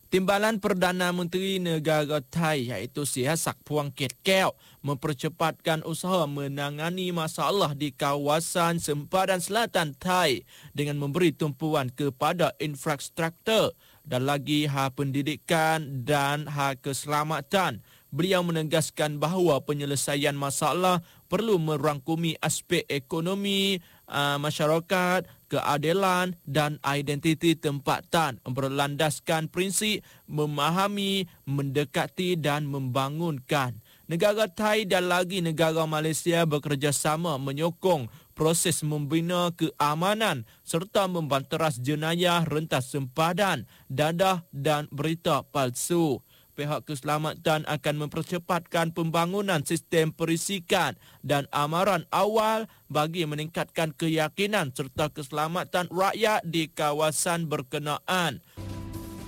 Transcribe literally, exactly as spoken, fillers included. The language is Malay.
Timbalan Perdana Menteri Negara Thai iaitu Sihasak Puang Ket Keo mempercepatkan usaha menangani masalah di kawasan sempadan selatan Thai dengan memberi tumpuan kepada infrastruktur dan lagi hal pendidikan dan hal keselamatan. Beliau menegaskan bahawa penyelesaian masalah perlu merangkumi aspek ekonomi, uh, masyarakat, keadilan dan identiti tempatan berlandaskan prinsip memahami, mendekati dan membangunkan. Negara Thai dan lagi negara Malaysia bekerjasama menyokong proses membina keamanan serta membanteras jenayah rentas sempadan, dadah dan berita palsu. Pihak keselamatan akan mempercepatkan pembangunan sistem perisikan dan amaran awal bagi meningkatkan keyakinan serta keselamatan rakyat di kawasan berkenaan.